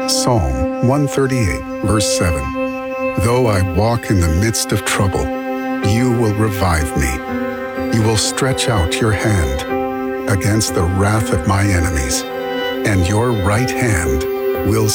Psalm 138, verse 7. Though I walk in the midst of trouble, you will revive me. You will stretch out your hand against the wrath of my enemies, and your right hand will